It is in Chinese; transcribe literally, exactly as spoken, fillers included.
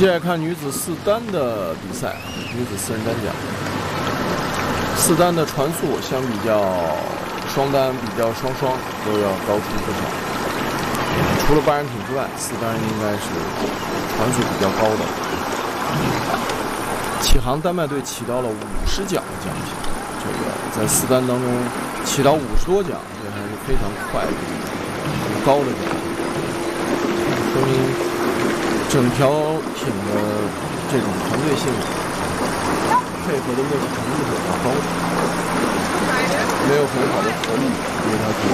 接下来看女子四单的比赛，女子四人单奖。四单的传速相比较双单比较双双都要高出不少。除了八人艇之外，四单应该是传速比较高的。启航丹麦队起到了五十奖的奖品，这个在四单当中起到五十多奖，这还是非常快的、很高的奖品，说明整条艇的这种团队性配合的默契程度是比较高的，没有很好的合力，因为它可以